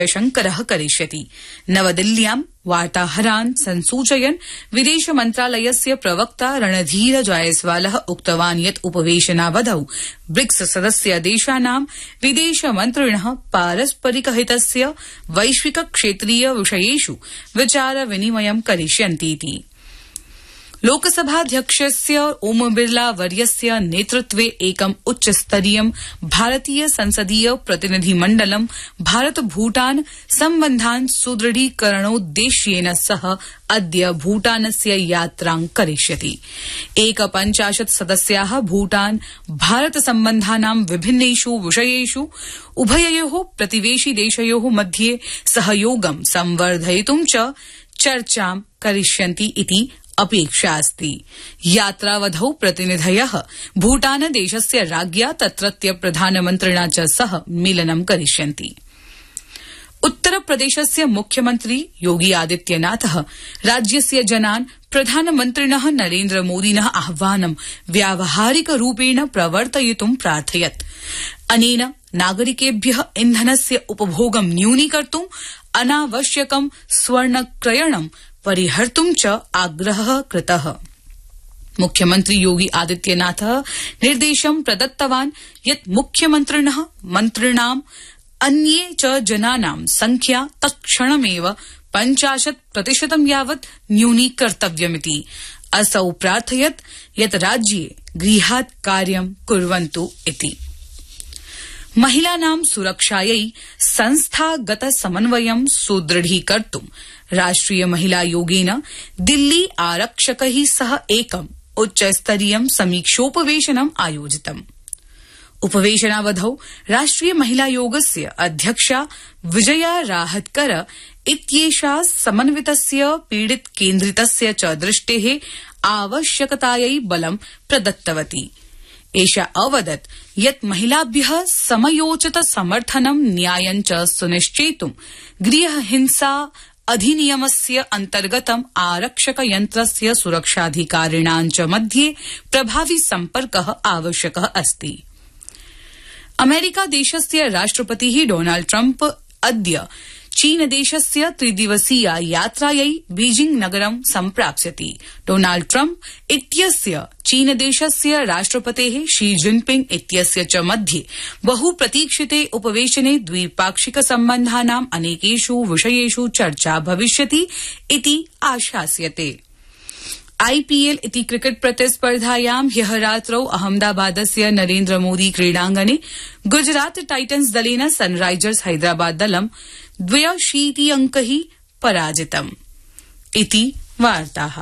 जयशंकरः करिष्यति। नवदिल्ल्यां वार्ताहरान् संसूचयन् विदेश मन्त्रालयस्य प्रवक्ता रणधीर जायसवालः उक्तवान् यत् उपवेशनावधौ ब्रिक्स सदस्य देशानां विदेश मन्त्रिणः पारस्परिक हितस्य वैश्विक क्षेत्रीय विषयेषु विचार विनिमयं करिष्यन्तीति। लोकसभाध्यक्षस्य ओम बिरला वर्यस्य नेतृत्वे एकम् उच्चस्तरीयं भारतीय संसदीय प्रतिनिधिमण्डलं भारत भूटान सम्बन्धान् सुदृढीकरणोद्देश्येन सह अद्य भूटानस्य यात्रां करिष्यति। 51 सदस्याः भूटान भारत सम्बन्धानां विभिन्नेषु विषयेषु उभययोः प्रतिवेशि देशयोः मध्ये सहयोगं संवर्धयितुं च चर्चां करिष्यन्ति इति अपेक्षा अस्ति। यात्रावधौ प्रतिनिधयः भूटान देशस्य राज्ञा तत्रत्य प्रधानमन्त्रिणा च सह मेलनं करिष्यन्ति। उत्तरप्रदेशस्य मुख्यमन्त्री योगी आदित्यनाथः राज्यस्य जनान् प्रधानमन्त्रिणः नरेन्द्र मोदिनः आह्वानं व्यावहारिकरूपेण प्रवर्तयितुं प्रार्थयत्। अनेन नागरिकेभ्यः इन्धनस्य उपभोगं न्यूनीकर्तुं अनावश्यकं स्वर्णक्रयणं परिहर्तुं च आग्रहः कृतः। मुख्यमन्त्री योगी आदित्यनाथः निर्देशं प्रदत्तवान् यत् मुख्यमन्त्रिणः मन्त्रिणाम् अन्ये च जनानां संख्या तत्क्षणमेव 50% यावत् न्यूनीकर्तव्यमिति। असौ प्रार्थयत् यत् राज्ये गृहात् कार्यं कुर्वन्तु इति। महिलानां सुरक्षायै संस्थागत समन्वयं सुदृढीकर्तुं राष्ट्रिय महिलायोगेन दिल्ली आरक्षकैः सह एकम् उच्चस्तरीयं समीक्षोपवेशनम् आयोजितम्। उपवेशनावधौ राष्ट्रिय महिलायोगस्य अध्यक्षा विजया राहतकर इत्येषा समन्वितस्य पीडित केन्द्रितस्य च दृष्टेः आवश्यकतायै बलं प्रदत्तवती। एषा अवदत् यत् महिलाभ्यः समयोचित समर्थनं न्यायं च सुनिश्चेतुं गृहहिंसा अधिनियमस्य अन्तर्गतम् आरक्षकयन्त्रस्य सुरक्षाधिकारिणां च मध्ये प्रभावी सम्पर्कः आवश्यकः अस्ति। अमेरिकादेशस्य राष्ट्रपतिः डोनाल्ड ट्रम्प अद्य चीनदेशस्य त्रिदिवसीया यात्रायै बीजिंग नगरं सम्प्राप्स्यति। डोनाल्ड ट्रम्प इत्यस्य चीनदेशस्य राष्ट्रपतेः शी जिनपिंग इत्यस्य च मध्ये बहुप्रतीक्षिते उपवेशने द्विपाक्षिक सम्बन्धानां अनेकेषु विषयेषु चर्चा भविष्यति इति आशास्यते। आईपीएल इति क्रिकेट प्रतिस्पर्धायां ह्यः रात्रौ अहमदाबादस्य नरेन्द्र मोदी क्रीडाङ्गणे गुजरात टाइटन्स दलेन सनराइजर्स हैदराबाद दलं 82 अंकैः पराजितम् इति वार्ताः।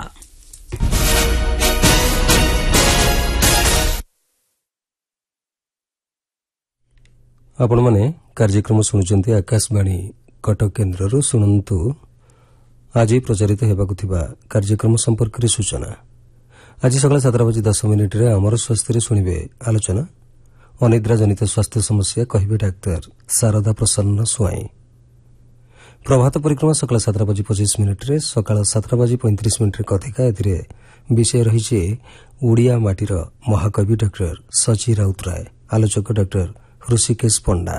आपण माने कार्यक्रम शुणुचंती आकाशवाणी कटक केन्द्रରୁ शुणंतु आज प्रचारित हेबाकु थिबा कार्यक्रम संपर्क सूचना। आज सकाळ 7:10 रे अमर स्वास्थ्य शुणिबे आलोचना अनिद्रा जनित स्वास्थ्य समस्या कहिबे डाक्टर शारदा प्रसन्न स्वाई। प्रभात परिक्रमा सकाळ 7:25 रे सकाळ 7:35 रे कथिका एथिरे विषय रहिছে ओडिया माटीर महाकवि डाक्टर सची राउतराय। आलोचक डाक्टर ऋषिकेश पंडा।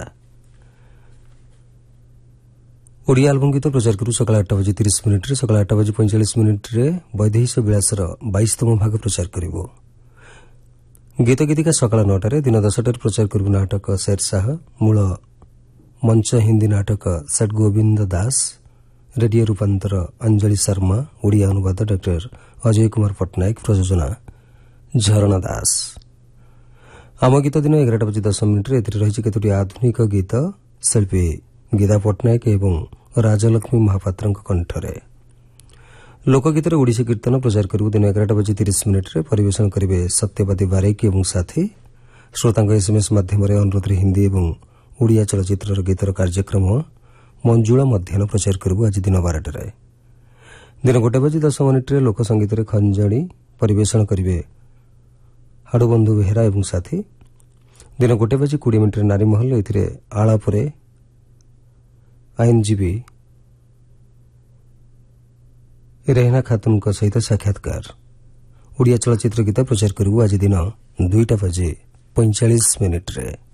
ओडिया आल्बम गीत प्रचार करू सकाळ 8:30 रे सकाळ 8:45 रे वैदेहिक विलासर 22तम भाग प्रचार करिवो। गीत गीतिका सकाळ 9 रे दिन 10 रे प्रचार करू नाटक शेरशाह मूल मंच हिंदी नाटक सट गोविंद दास रेडियो रूपांतर अंजलि शर्मा ओडिया अनुवाद डाक्टर अजय कुमार पट्टनायक प्रयोजना झरणा दास। आम गीत दिन 11:10 रे एथिरे रहिछि केतोटी आधुनिक गीत शिल्पी गीता पट्टनायक एवं राजलक्ष्मी महापात्रଙ୍କ कंठरे। लोकगीतर ओडिसी कीर्तन प्रचार करू दिन 11:30 रे परिवेशन करिवे सत्यवादी बारेक एवं साथी। श्रोतांक एसएमएस माध्यम अनुरोध हिंदी एवं ओडिया चलचित्र गीतर कार्यक्रम मंजुळा मध्याह्न प्रचार करू आज दिन 12 रे। दिन 1:10 रे लोकसंगीत खंजणी परिवेशन करिवे हाडुबंधु बेहेरा एवं साथी। दिन 1:20 रे नारी महल एथिरे आलापरे आईनजीवी रेहना खातुन सहित साक्षात्कार। ओडिया चलचित्र गीत प्रचार करू आज दिन 2:45 रे।